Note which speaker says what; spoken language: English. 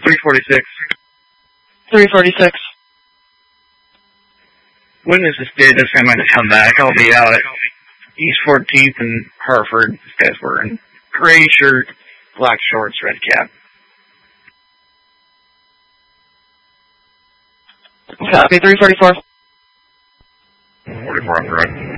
Speaker 1: 346.
Speaker 2: 346.
Speaker 1: Witness is dead. This guy might come back. I'll be out at East 14th and Hartford. This guy's wearing gray shirt, black shorts, red cap.
Speaker 2: Copy, 344.
Speaker 3: 44 on the road.